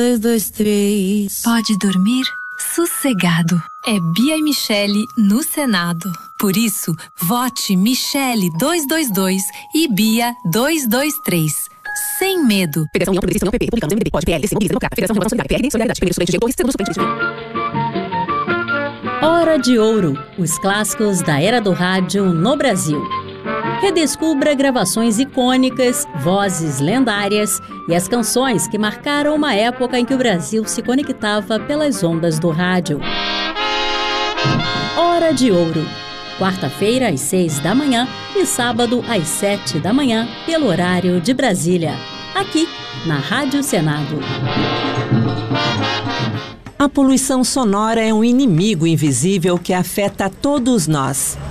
2, 2, 3. Pode dormir sossegado. É Bia e Michele no Senado. Por isso, vote Michele 222 e Bia 223. Sem medo. Federação União Progressista União PP, Republicanos, MDB, POD, PL, Democrata, Federação Renovação Solidária, PRD, Solidariedade, Primeiro Estudante de Torres, Segundo Estudante de Hora de Ouro, os clássicos da era do rádio no Brasil. Redescubra gravações icônicas, vozes lendárias e as canções que marcaram uma época em que o Brasil se conectava pelas ondas do rádio. Hora de Ouro, quarta-feira às 6 da manhã e sábado às 7 da manhã, pelo horário de Brasília, aqui na Rádio Senado. A poluição sonora é um inimigo invisível que afeta todos nós.